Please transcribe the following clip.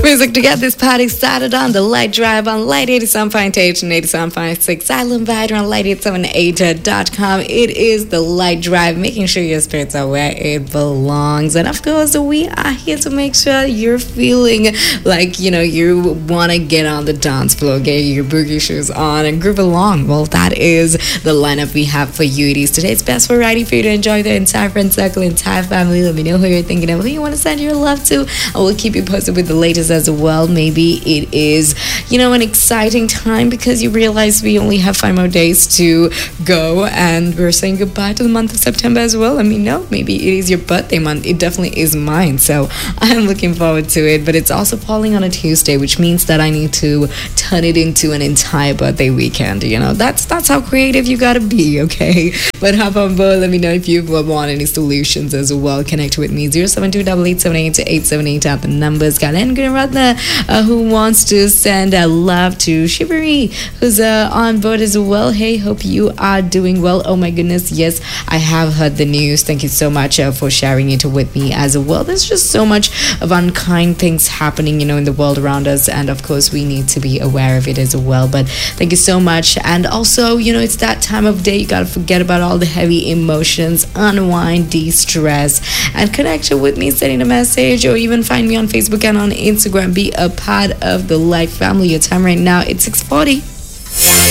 Music to get this party started on the Light Drive on Light 87.8 and 87.6 Island Rider on Light878.com. It is the Light Drive, making sure your spirits are where it belongs. And of course, we are here to make sure you're feeling like, you want to get on the dance floor, get your boogie shoes on and groove along. Well, that is the lineup we have for you. It is today's best variety for you to enjoy the entire friend circle, entire family. Let me know who you're thinking of, who you want to send your love to. I will keep you posted with the latest as well. Maybe it is, an exciting time because you realize we only have 5 more days to go and we're saying goodbye to the month of September as well. Let me know. Maybe it is your birthday month. It definitely is mine. So I'm looking forward to it. But it's also falling on a Tuesday, which means that I need to turn it into an entire birthday weekend. That's how creative you gotta be, okay? But hop on board. Let me know if you want any solutions as well. Connect with me 0728878 at the numbers. Got Engin Ratna who wants to send love to Shivari, who's on board as well. Hey, hope you are doing well. Oh my goodness, yes, I have heard the news. Thank you so much for sharing it with me as well. There's just so much of unkind things happening, in the world around us, and of course we need to be aware of it as well. But thank you so much. And also, it's that time of day. You gotta forget about all the heavy emotions, unwind, de-stress, and connect with me, sending a message, or even find me on Facebook and on Instagram. Be a part of the Light family. Your time right now, it's 6:40.